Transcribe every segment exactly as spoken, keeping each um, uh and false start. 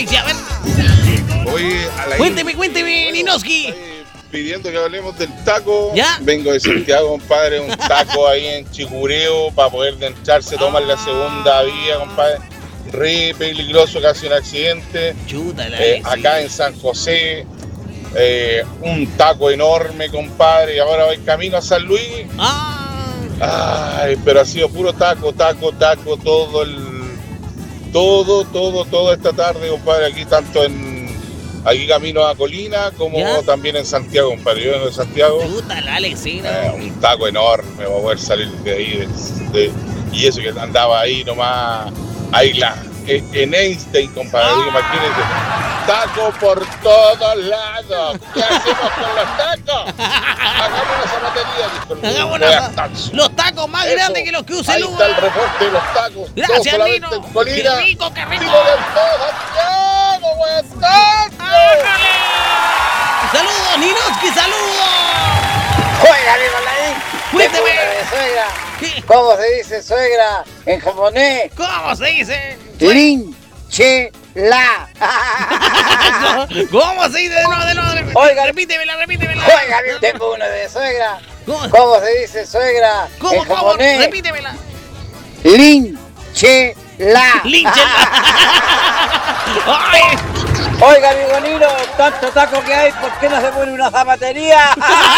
Ahí sí, a ver. Oye, a la Cuénteme, cuénteme, Ninoski. Estoy pidiendo que hablemos del taco. ¿Ya? Vengo de Santiago, compadre, un taco ahí en Chicureo para poder echarse, tomar la segunda vía, compadre. Re peligroso, casi un accidente. Chútala, Eh, eh, acá sí. en San José, eh, un taco enorme, compadre, y ahora voy camino a San Luis. Ah. Ay, pero ha sido puro taco, taco, taco, todo el... Todo, todo, toda esta tarde, compadre, aquí tanto en... Aquí camino a Colina, como ¿Ya? también en Santiago, compadre. Yo vengo de Santiago. Chútala, Alexina. Eh, un taco enorme para poder salir de ahí. De, de, y eso que andaba ahí nomás, ahí la, en Einstein, compadre. ¡Ah! Imagínense, taco por todos lados. ¿Qué hacemos con los tacos? Hagamos una zapatería, dijo el Hagamos Voy a una- taxi. Los tacos más Eso. grandes que los que usa Ahí el está el Uber. reporte de los tacos. Gracias, Todos solamente Nino. en Colina. Qué rico, qué rico. ¡Vivo del todo, Santiago, buen taco! ¡Ájale! ¡Saludos, Ninoski, saludos! Juega, amigo Laín. Cuénteme. Tengo una de suegra. ¿Qué? ¿Cómo se dice suegra en japonés? ¿Cómo se dice? Lin, che, la. ¿Cómo se dice? De nuevo, de nuevo. de nuevo. Oiga. Repítemela, repítemela. Juega, amigo. Tengo una de suegra. ¿Cómo? ¿Cómo se dice suegra ¿Cómo, en cómo? japonés? Repítemela. Lin, che, la. ¡Línchela! ¡Ay! Oiga, amigo Nino, tanto taco que hay, ¿por qué no se pone una zapatería?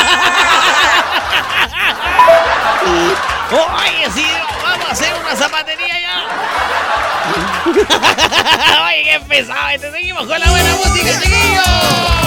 Oye, sí, vamos a hacer una zapatería ya. Oye, qué pesado. Te seguimos con la buena música, chiquillos.